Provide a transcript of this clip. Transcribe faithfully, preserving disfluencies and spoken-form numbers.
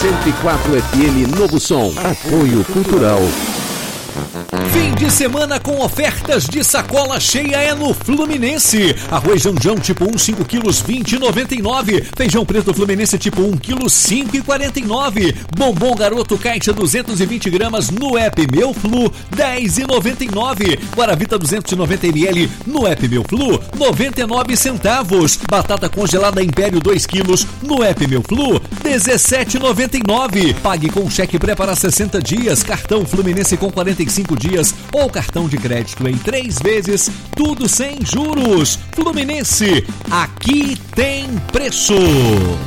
cento e quatro F M Novo Som. Apoio Cultural. Fim de semana com ofertas de sacola cheia é no Fluminense. Arroz Janjão tipo um, cinco quilos, vinte e noventa e nove. Feijão preto Fluminense tipo um quilo, cinco e quarenta e nove. Bombom Garoto caixa duzentos e vinte gramas no app Meu Flu, dez e noventa e nove. Guaravita duzentos e noventa mililitros no app Meu Flu, noventa e nove centavos. Batata congelada Império dois quilos no app Meu Flu, dezessete e noventa e nove. Pague com cheque pré para sessenta dias, cartão Fluminense com quarenta e cinco dias ou cartão de crédito em três vezes, tudo sem juros. Fluminense, aqui tem preço.